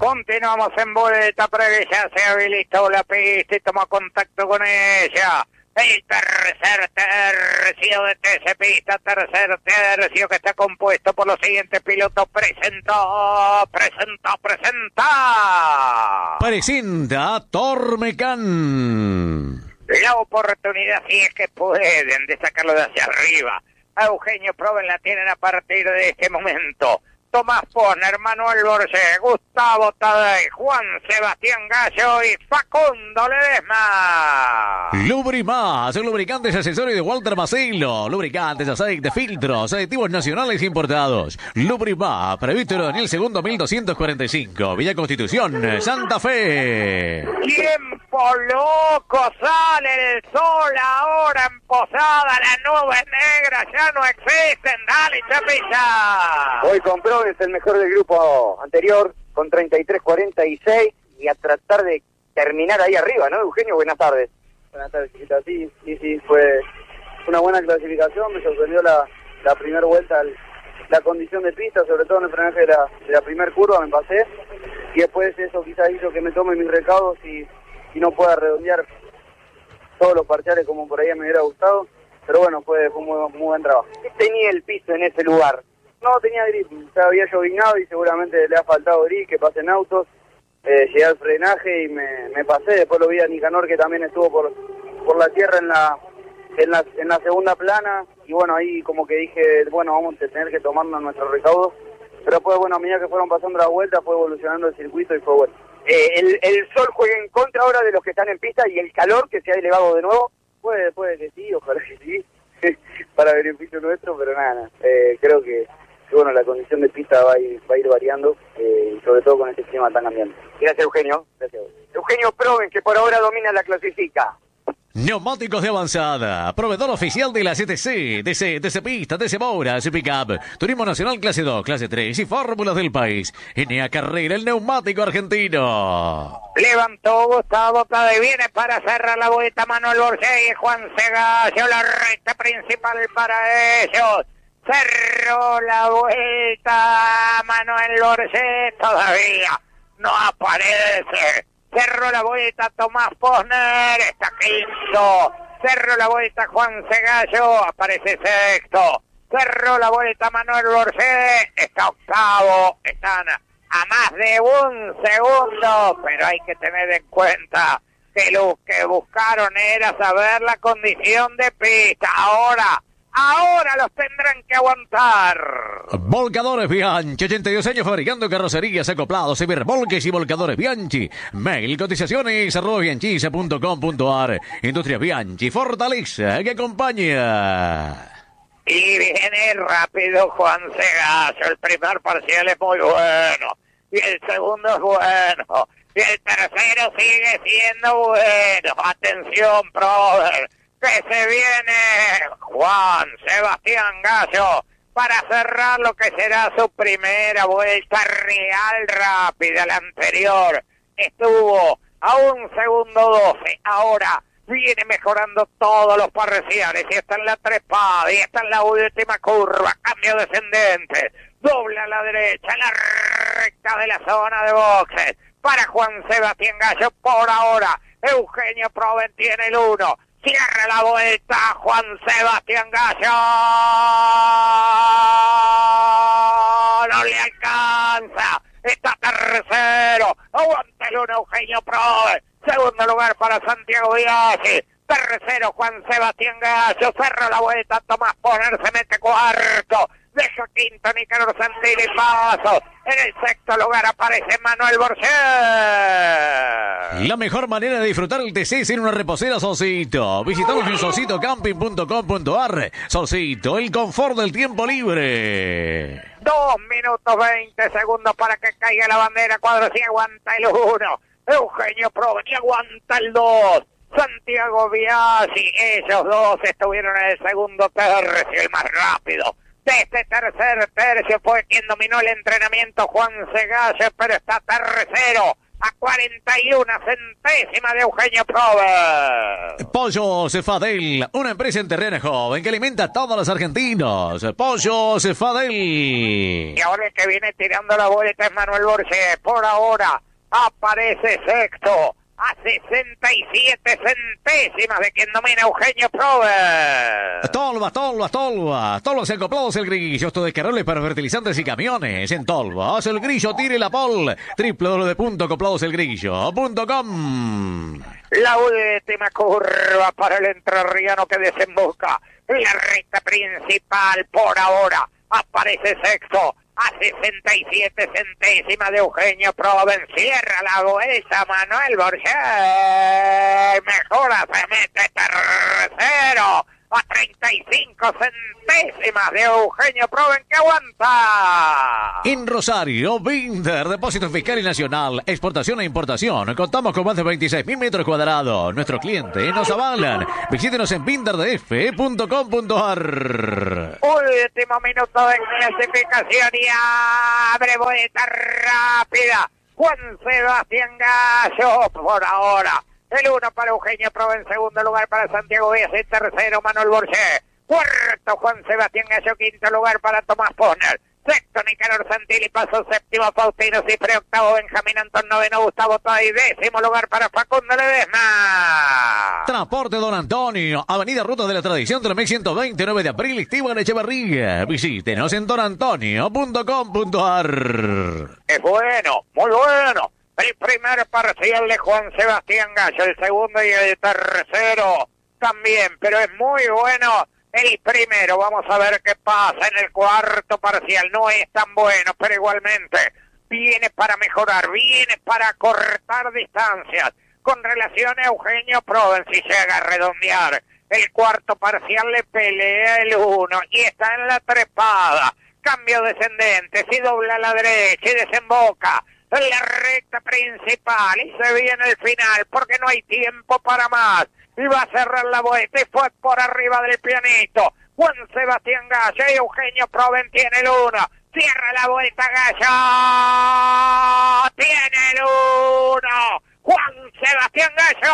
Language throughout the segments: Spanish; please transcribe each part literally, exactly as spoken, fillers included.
Continuamos en vuelta para que ya se habilitó la pista y toma contacto con ella. El tercer tercio de T C Pista, tercer tercio que está compuesto por los siguientes pilotos. Presentó, presentó, presenta. Presenta Tormecán. La oportunidad, si es que pueden, de sacarlo de hacia arriba. A Eugenio Proben la tienen a partir de este momento. Tomás Posner, Manuel Borges, Gustavo Tadei, Juan Sebastián Gallo y Facundo Ledesma. Lubrimás, lubricantes y accesorios de Walter Macelo. Lubricantes, aceite, filtros, aditivos nacionales importados. Lubrimás, previsto Daniel Segundo mil doscientos cuarenta y cinco, Villa Constitución, Santa Fe. Tiempo loco, sale el sol ahora en Posada, las nubes negras ya no existen. Dale, Chapilla. Hoy compró es el mejor del grupo anterior, con treinta y tres cuarenta y seis, y a tratar de terminar ahí arriba, ¿no, Eugenio? Buenas tardes. Buenas tardes, chiquita. Sí, sí, sí, fue una buena clasificación, me sorprendió la, la primera vuelta, el, la condición de pista, sobre todo en el frenaje de la, de la primera curva, me pasé, y después eso quizás hizo que me tome mis recaudos y, y no pueda redondear todos los parciales como por ahí me hubiera gustado, pero bueno, fue, fue un muy, muy buen trabajo. ¿Qué tenía el piso en ese lugar? No tenía grip, o sea, había llovinado y seguramente le ha faltado grip, que pasen autos. Eh, llegué al frenaje y me, me pasé, después lo vi a Nicanor que también estuvo por por la tierra en la, en la en la segunda plana, y bueno, ahí como que dije, bueno, vamos a tener que tomarnos nuestros recaudos, pero después, bueno, a medida que fueron pasando las vueltas, fue evolucionando el circuito y fue bueno. Eh, el, ¿El sol juega en contra ahora de los que están en pista y el calor que se ha elevado de nuevo? Puede, puede que sí, ojalá que sí, para beneficio nuestro, pero nada, nada. Eh, creo que que bueno, la condición de pista va a ir, va a ir variando, eh, y sobre todo con este clima tan cambiante. Gracias, Eugenio. Gracias. Eugenio Proben, que por ahora domina la clasifica. Neumáticos de avanzada, proveedor oficial de la C T C, D C, D C Pista, D C Moura, C Pickup, Turismo Nacional Clase dos, Clase tres y Fórmulas del país. N A Carrera, el neumático argentino. Levantó Gustavo Tadei, viene para cerrar la vuelta Manuel Borges y Juan Segallo, la recta principal para ellos. Cerró la vuelta Manuel Borges, todavía no aparece. Cerró la vuelta Tomás Posner, está quinto. Cerró la vuelta Juan Segallo, aparece sexto. Cerró la vuelta Manuel Borges, está octavo. Están a más de un segundo, pero hay que tener en cuenta que lo que buscaron era saber la condición de pista. Ahora... Ahora los tendrán que aguantar. Volcadores Bianchi, ochenta y dos años fabricando carrocerías, acoplados, remolques y volcadores Bianchi. Mail, cotizaciones, arroba bianchisa punto com punto ar. Industria Bianchi, fortaleza que acompaña. Y viene rápido Juan Segallo. El primer parcial es muy bueno. Y el segundo es bueno. Y el tercero sigue siendo bueno. Atención, Prover, que se viene Juan Sebastián Gallo para cerrar lo que será su primera vuelta real rápida. La anterior estuvo a un segundo doce, ahora viene mejorando todos los parciales y está en la trepada y está en la última curva, cambio descendente, doble a la derecha, en la recta de la zona de boxes para Juan Sebastián Gallo. Por ahora Eugenio Proben tiene el uno. Cierra la vuelta Juan Sebastián Gallo. No le alcanza. Está tercero. Aguanta el uno Eugenio Proben. Segundo lugar para Santiago Biaggi. Tercero Juan Sebastián Gallo. Cerra la vuelta Tomás Posner. Se mete cuarto. Deja quinto Nicanor Santilli paso. En el sexto lugar aparece Manuel Borges. La mejor manera de disfrutar el T C es en una reposera Solcito. Visitamos en solcito camping punto com punto ar. Solcito, el confort del tiempo libre. Dos minutos veinte segundos para que caiga la bandera. Cuadro si aguanta el uno. Eugenio Proben y aguanta el dos. Santiago Biaggi. Ellos dos estuvieron en el segundo tercio, el más rápido de este tercer tercio. Fue quien dominó el entrenamiento Juan Segallo, pero está tercero. a cuarenta y una centésimas de Eugenio Proven. Pollo Cefadel, una empresa en terreno joven que alimenta a todos los argentinos. Pollo Cefadel. Y ahora el que viene tirando la vuelta es Manuel Borges. Por ahora aparece sexto a sesenta y siete centésimas de quien domina Eugenio Proven. Tolva, Tolva, Tolva. Tolvas acoplados el grillo. Esto de carroles para fertilizantes y camiones. En Tolvas, el grillo tire la pol. doble u doble u doble u punto acoplados el grillo punto com. La última curva para el entrerriano que desemboca en la recta principal. Por ahora aparece sexto a sesenta y siete centésimas de Eugenio Proven. Cierra la vuelta Manuel Borges. Mejora, se mete tercero a treinta y cinco centésimas de Eugenio Proven, que aguanta. En Rosario, Binder, depósito fiscal y nacional, exportación e importación. Contamos con más de veintiséis mil metros cuadrados. Nuestros clientes nos avalan. Visítenos en binder d f punto com punto a r. Último minuto de clasificación y abre vuelta rápida Juan Sebastián Gallo. Por ahora el uno para Eugenio Proven, segundo lugar para Santiago Díaz, y tercero Manuel Borges, cuarto Juan Sebastián Gallo, quinto lugar para Tomás Poner, sexto Nicanor Santilli, paso séptimo Faustino Cifre, octavo Benjamín Antón, noveno Gustavo Today, décimo lugar para Facundo Ledesma. Transporte Don Antonio, Avenida Ruta de la Tradición, tres mil ciento veinte, nueve de abril, Esteban Echeverría. Visítenos en don antonio punto com punto a r. Es bueno, muy bueno. El primer parcial de Juan Sebastián Gallo, el segundo y el tercero también, pero es muy bueno el primero. Vamos a ver qué pasa en el cuarto parcial. No es tan bueno, pero igualmente viene para mejorar, viene para cortar distancias. Con relación a Eugenio Proven, si llega a redondear el cuarto parcial, le pelea el uno y está en la trepada. Cambio descendente, si dobla a la derecha y desemboca en la recta principal y se viene el final porque no hay tiempo para más. Y va a cerrar la vuelta y fue por arriba del pianito. Juan Sebastián Gallo y Eugenio Proven tiene el uno. Cierra la vuelta Gallo. Tiene el uno. Juan Sebastián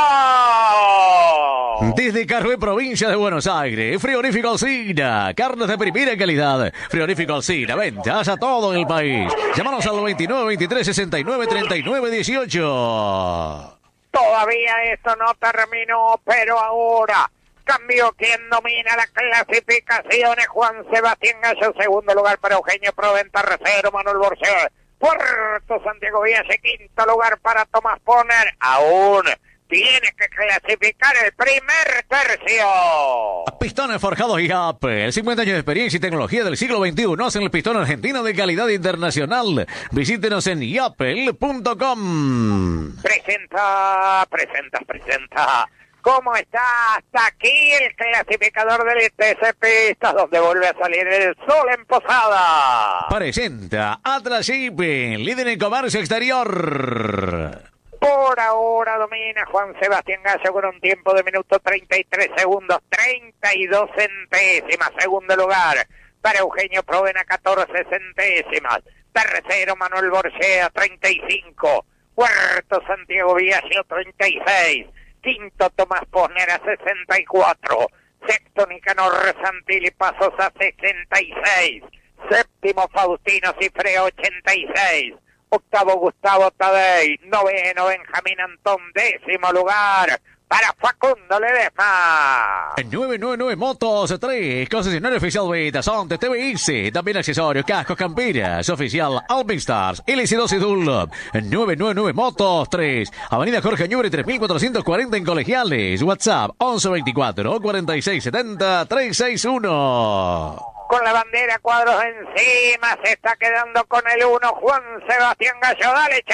Gallo. Desde Carhué, provincia de Buenos Aires, Frigorífico Alsina, carnes de primera calidad. Frigorífico Alsina, ventas a todo el país. Llámanos al veintinueve, veintitrés, sesenta y nueve, treinta y nueve, dieciocho. Todavía esto no terminó, pero ahora cambió quien domina la clasificación. Es Juan Sebastián Gallo, segundo lugar para Eugenio Proven, tercero Manuel Borges, cuarto Santiago Viese, quinto lugar para Tomás Poner. Aún tiene que clasificar el primer tercio. Pistones forjados y Apple, cincuenta años de experiencia y tecnología del siglo veintiuno, hacen el pistón argentino de calidad internacional. Visítenos en yapel punto com. Presenta, presenta, presenta. ¿Cómo está? Hasta aquí el clasificador del T C Pista, donde vuelve a salir el sol en Posada. Presenta Atlas Shipping, líder en comercio exterior. Por ahora domina Juan Sebastián Gallo con un tiempo de minuto treinta y tres segundos, treinta y dos centésimas. Segundo lugar para Eugenio Proven a catorce centésimas. Tercero Manuel Borges a treinta y cinco. Cuarto Santiago Viaggio treinta y seis. Quinto Tomás Poner a sesenta y cuatro. Sexto Nicanor Santilli, pasos a sesenta y seis. Séptimo Faustino Cifre ochenta y seis. Octavo Gustavo Tadei. Noveno Benjamín Antón. Décimo lugar para Facundo Ledesma. nueve nueve nueve Motos tres, concesionario oficial Beta, Sonte, T V S, también accesorios, cascos, camperas, oficial Alpin Stars, L C doce Dunlop. nueve nueve nueve Motos tres, Avenida Jorge Ñubre tres mil cuatrocientos cuarenta en Colegiales. WhatsApp once veinticuatro, cuarenta y seis setenta, trescientos sesenta y uno. Con la bandera cuadros encima, se está quedando con el uno Juan Sebastián Gallo. Dale,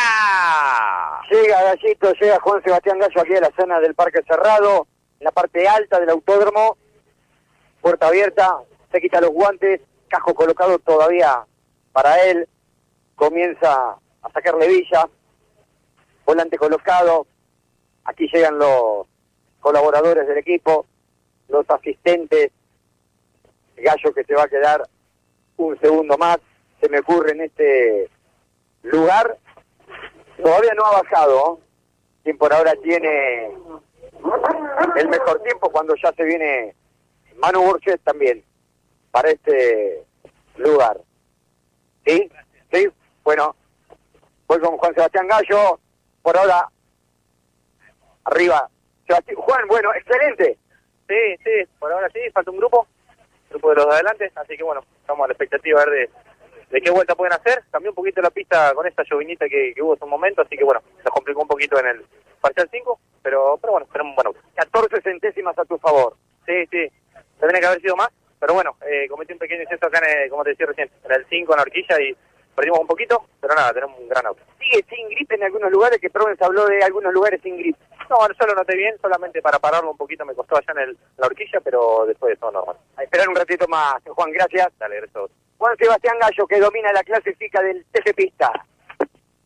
Chapita. Llega Gallito, llega Juan Sebastián Gallo aquí a la zona del Parque Cerrado, en la parte alta del autódromo. Puerta abierta, se quita los guantes, casco colocado todavía para él. Comienza a sacarle villa, volante colocado. Aquí llegan los colaboradores del equipo, los asistentes. Gallo que se va a quedar un segundo más, se me ocurre en este lugar, Todavía no ha bajado. Quien por ahora tiene el mejor tiempo cuando ya se viene Manu Burchet también para este lugar. ¿Sí? ¿Sí? Bueno, voy con Juan Sebastián Gallo. Por ahora, arriba. Sebastián, Juan, bueno, excelente. Sí, sí, por ahora sí, falta un grupo, grupo de los de adelante, así que bueno, estamos a la expectativa a ver de, de qué vuelta pueden hacer. Cambió un poquito la pista con esta llovinita que, que hubo hace un momento, así que bueno, nos complicó un poquito en el parcial cinco, pero pero bueno, tenemos un buen auto. catorce centésimas a tu favor. Sí, sí, tendría que haber sido más, pero bueno, eh, cometí un pequeño exceso acá, en el, como te decía recién, en el cinco en la horquilla y perdimos un poquito, pero nada, tenemos un gran auto. Sigue sin grip en algunos lugares, que Provence habló de algunos lugares sin grip. No, bueno, yo lo noté bien, solamente para pararlo un poquito me costó allá en, el, en la horquilla, pero después de todo normal. A esperar un ratito más, Juan, gracias. Dale, gracias a vos. Juan Sebastián Gallo, que domina la clase física del T G Pista.